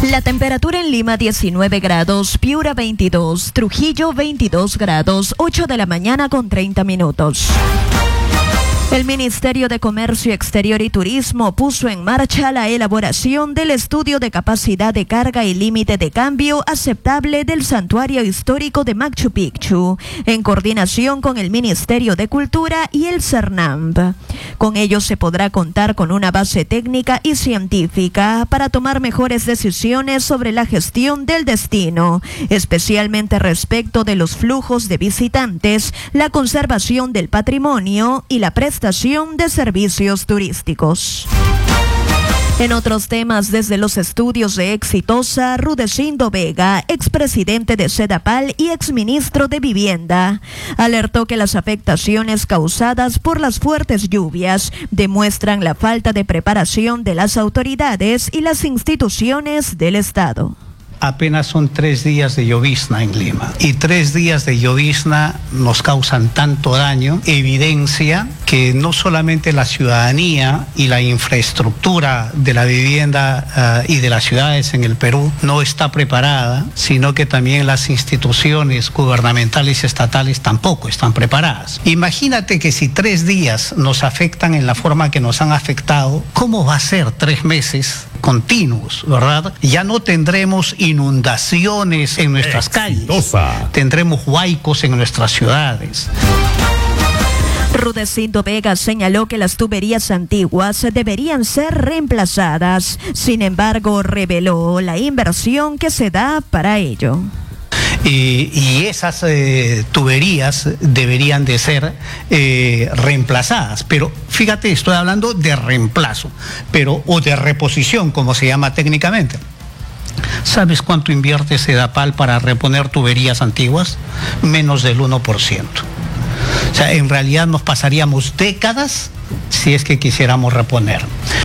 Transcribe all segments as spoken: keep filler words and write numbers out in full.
La temperatura en Lima diecinueve grados, Piura veintidós, Trujillo veintidós grados, ocho de la mañana con treinta minutos. El Ministerio de Comercio Exterior y Turismo puso en marcha la elaboración del estudio de capacidad de carga y límite de cambio aceptable del Santuario Histórico de Machu Picchu, en coordinación con el Ministerio de Cultura y el CERNAMB. Con ello se podrá contar con una base técnica y científica para tomar mejores decisiones sobre la gestión del destino, especialmente respecto de los flujos de visitantes, la conservación del patrimonio y la prestación de servicios turísticos. En otros temas, desde los estudios de Exitosa, Rudecindo Vega, expresidente de Sedapal y exministro de Vivienda, alertó que las afectaciones causadas por las fuertes lluvias demuestran la falta de preparación de las autoridades y las instituciones del Estado. Apenas son tres días de llovizna en Lima y tres días de llovizna nos causan tanto daño, evidencia que no solamente la ciudadanía y la infraestructura de la vivienda uh, y de las ciudades en el Perú no está preparada, sino que también las instituciones gubernamentales y estatales tampoco están preparadas. Imagínate que si tres días nos afectan en la forma que nos han afectado, ¿cómo va a ser tres meses continuos, verdad? Ya no tendremos inundaciones en nuestras Exitosa. calles, tendremos huaicos en nuestras ciudades. Rudecindo Vega señaló que las tuberías antiguas deberían ser reemplazadas. Sin embargo, reveló la inversión que se da para ello. Y, y esas eh, tuberías deberían de ser eh, reemplazadas, pero fíjate, estoy hablando de reemplazo, pero o de reposición, como se llama técnicamente. ¿Sabes cuánto invierte Sedapal para reponer tuberías antiguas? Menos del uno por ciento. O sea, en realidad nos pasaríamos décadas si es que quisiéramos reponer.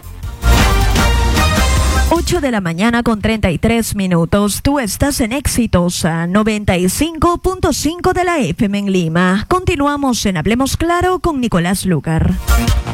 ocho de la mañana con treinta y tres minutos. Tú estás en Exitosa noventa y cinco punto cinco de la F M en Lima. Continuamos en Hablemos Claro con Nicolás Lucar.